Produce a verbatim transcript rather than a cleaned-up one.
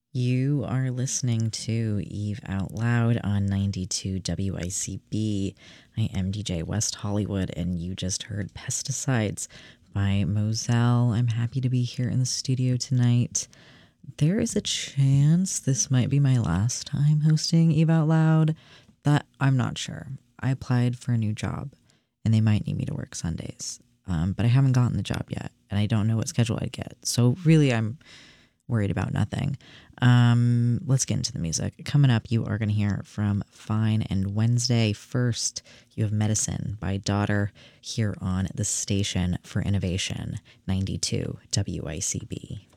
You are listening to Eve Out Loud on ninety-two W I C B. I am D J West Hollywood, and you just heard Pesticides by Moselle. I'm happy to be here in the studio tonight. There is a chance this might be my last time hosting Eve Out Loud. That I'm not sure. I applied for a new job, and they might need me to work Sundays. Um, but I haven't gotten the job yet, and I don't know what schedule I'd get. So really, I'm worried about nothing. Um, let's get into the music. Coming up, you are going to hear from Fine and Wednesday. First, you have Medicine by Daughter here on the Station for Innovation, ninety-two W I C B.